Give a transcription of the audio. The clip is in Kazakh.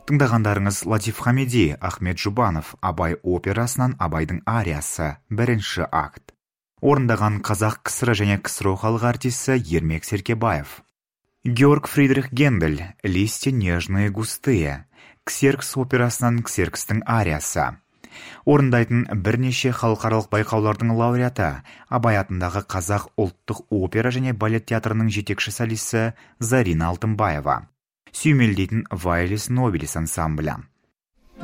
Тыңдағандарыңыз Латиф Хамиди, Ахмет Жұбанов, Абай операсынан Абайдың ариясы, бірінші акт. Орындаған қазақ КСР және КСРО халық артисі Ермек Серкебаев. Георг Фридрих Гендель, Листья нежные густые, Ксеркс операсынан Ксеркстің ариясы. Орындайтын бірнеше халықаралық байқаулардың лауреаты, Абай атындағы қазақ ұлттық опера және балет театрының жетекші солисі Зарина Алтынбаева. Сүймелдейтін Вайлис Нобелис ансамблі.